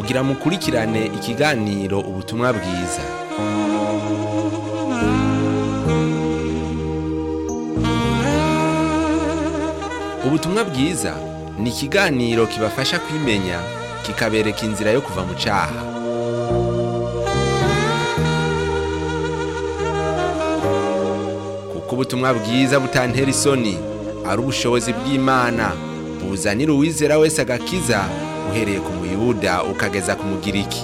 kugira mukurikirane ikiganiro ubutumwa bwiza. Ubutumwa bwiza ni ikiganiro kibafasha kwimenya, kikabereka inzira yo kuva mu cyaha. Kuko ubutumwa bwiza butantera isoni, ari ubushobozi bw'Imana, buzanira uwizera wese agakiza, uhereye ku Muyuda ukageza ku Mugiriki.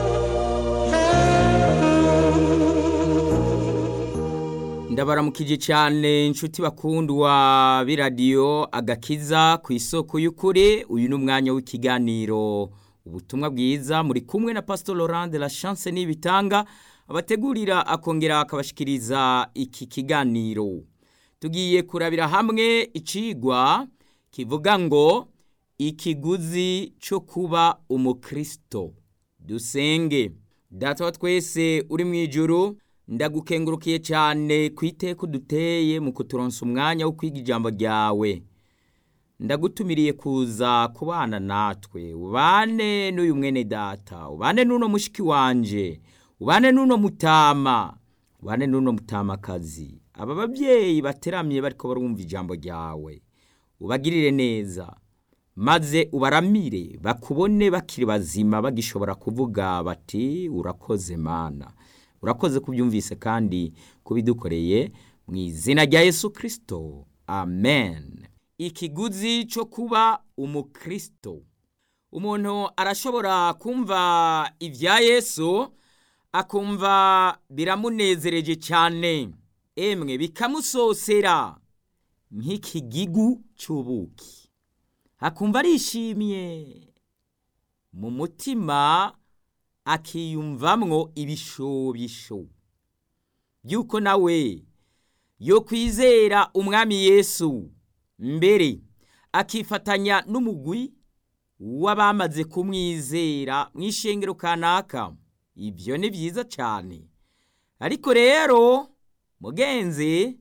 Ndabaramukije cyane inshuti bakundwa b'iradiyo Agakiza ku isoko y'ukuri. Uyu ni umwanya w'ikiganiro ubutumwa bwiza, muri kumwe na Pastor Laurent de la Chance Nibitanga, abategurira akongera akabashikiriza iki kiganiro. Tugiye kurabira hamwe icigwa kivuga ngo ikiguzi cyo kuba umukristo. Dusenge. Data wa twese uri mu ijuru, ndagukengurukiye cyane kwiteka duteye mu kuturonsa umwanya wo kwiga ijambo ryawe. Ndagutumiriye kuza kubana natwe, ubane n'uyu mwene data, ubane n'uno mushiki wanje, ubane n'uno mutama, ubane n'uno mutamakazi. Aba babyeyi bateramye bariko barumva ijambo ryawe, ubagirire neza, maze ubaramire bakubone bakiri bazima, bagishobora kuvuga bati urakoze Mana. Urakoze kubyumvise kandi kubidukoreye mu izina rya Yesu Kristo. Amen. Ikiguzi cyo kuba umukristo. Umuntu arashobora kumva ibya Yesu akumva biramunezereje cyane, emwe bikamusosera nk'ikigigu cy'ubuki, akumva arishimye mu mutima, akiyumvamwo ibishobisho byuko nawe yo kwizera umwami Yesu, mbere akifatanya n'umugwi w'abamaze kumwizera mw'ishengero kanaka. Ibyo ni byiza cyane, ariko rero mugenzi,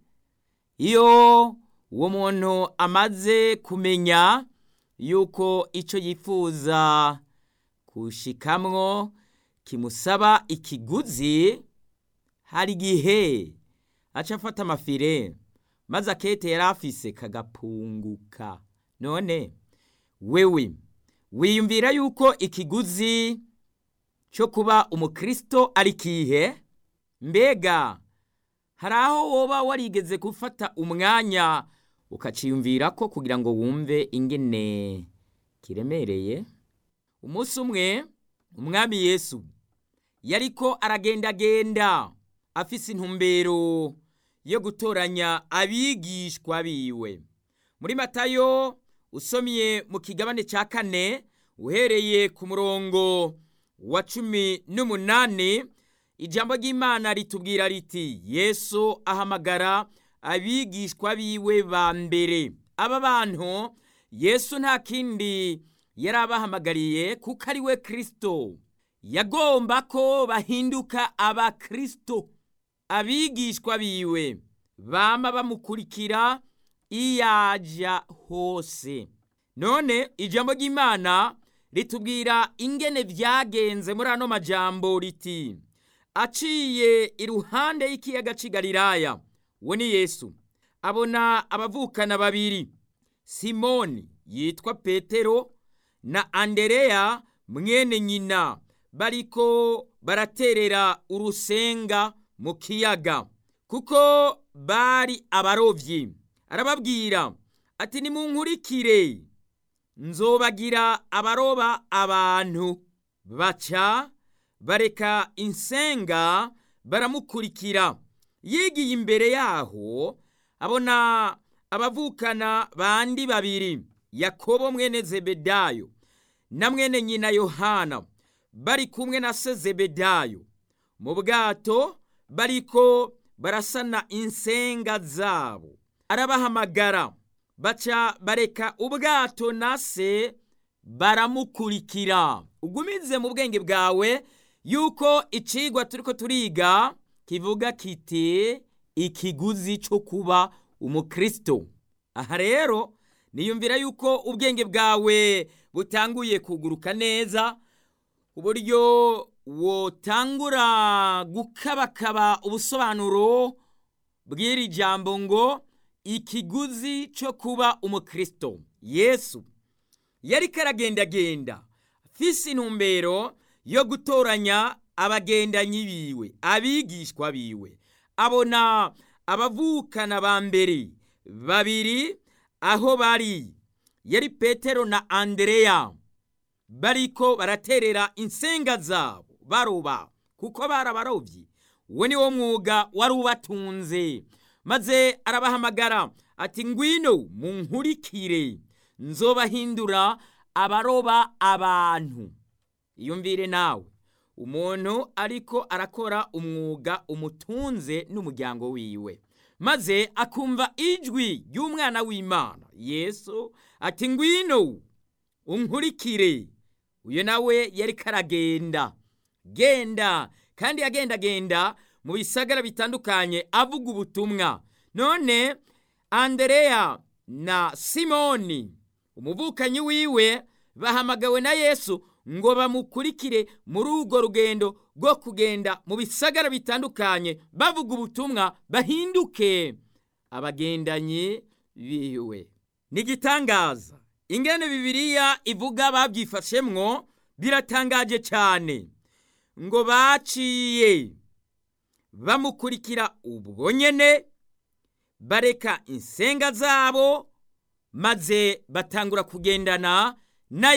iyo uwo muntu amaze kumenya yuko icyo yifuza kushikamwo kimusaba ikiguzi, hari gihe aca afata amafire maze akete yari afise kagapunguka. None wewe wiyumvira yuko ikiguzi cyo kuba umukristo ari kihe? Mbega hari aho woba warigeze gufata umwanya ukaciyumvira ko kugira ngo wumve ingene kiremereye? Umunsi umwe umwami Yesu yariko aragendagenda afise intumbero yo gutoranya abigishwa biwe. Muri Matayo usomye mu kigabane cya 4 uhereye ku murongo wa 18, ijambo ry'Imana ritubwira riti Yesu ahamagara abigishwa biwe ba mbere. Aba bantu Yesu nta kindi yarabahamagariye kuko ari we Kristo. Yagomba ko bahinduka abakristo. Abigishwa biwe bama bamukurikira iyaja hose. None ijambo ry'Imana ritubwira ingene vyagenze muri ano majambo riti aciye iruhande y'ikiyaga c'i Galilaya, we ni Yesu, abona abavukana babiri, Simoni yitwa Petero na Andereya mwene nyina, bariko baraterera urusenga mu kiyaga kuko bari abarovyi. Arababwira ati nimunkurikire nzobagira abaroba abantu. Baca bareka insenga baramukurikira. Yigiye imbere yaho abona abavukana bandi babiri, Yakobo mwene Zebedayo na mwene nyina Yohana, bari kumwe na se Zebedayo mu bwato bariko barasana insenga zabo. Arabahamagara, baca bareka ubwato na se baramukurikira. Ugumize mu bwenge bwawe yuko icigwa turiko turiga kivuga kiti ikiguzi cyo kuba umukristo. Aha rero niyumvira yuko ubwenge bwawe butanguye kuguruka neza, uburyo wotangura gukabakaba ubusobanuro bw'iri jambo ngo ikiguzi cyo kuba umukristo. Yesu yari karagendagenda afise intumbero yo gutoranya abagendanyi biwe, abigishwa biwe. Abona abavukana ba mbere babiri aho bari, yari Petero na Andereya, bariko baraterera insenga zabo baroba, kuko barabarovyi. We ni wo mwuga wari ubatunze. Maze arabahamagara ati, ngwino munkurikire, nzobahindura abaroba abantu. Iyumvire nawe, umuntu ariko arakora umwuga umutunze n'umuryango wiwe, maze akumva ijwi ry'umwana w'Imana Yesu ati, ngwino unkurikire. Uyo nawe yari karagenda genda, kandi yagendagenda mu bisagara bitandukanye avuga ubutumwa. None Andereya na Simoni umuvukanyi wiwe bahamagawe na Yesu ngo bamukurikire muri urwo rugendo rwo kugenda mu bisagara bitandukanye bavuga ubutumwa, bahinduke abagendanyi biwe. Nigitangaza ingene Bibiliya ivuga babyifashemwo, biratangaje cyane. Ngo baciye bamukurikira ubwo nyene, bareka insenga zabo, maze batangura kugendana na